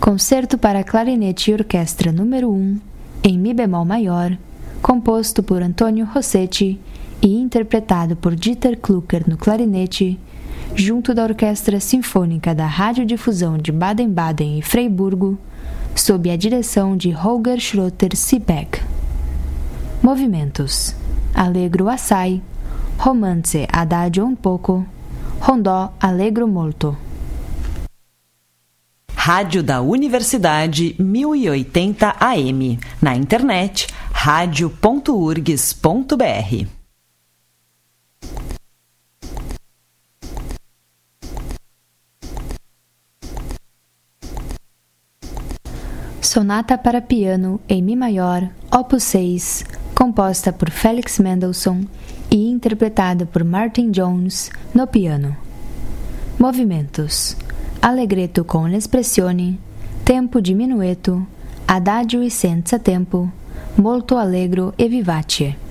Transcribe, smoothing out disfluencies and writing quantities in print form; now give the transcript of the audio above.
Concerto para clarinete e orquestra número 1, em Mi bemol maior, composto por Antônio Rossetti e interpretado por Dieter Klucker no clarinete, junto da Orquestra Sinfônica da Radiodifusão de Baden-Baden e Freiburgo, sob a direção de Holger Schroeter-Siebeck. Movimentos: Allegro assai, Romanze adagio un poco, Rondó allegro molto. Rádio da Universidade 1080 AM. Na internet, radio.urgs.br. Sonata para piano em Mi maior, Opus 6, composta por Felix Mendelssohn e interpretada por Martin Jones no piano. Movimentos: Allegretto con l'espressione, tempo di minuetto, adagio e senza tempo, molto allegro e vivace.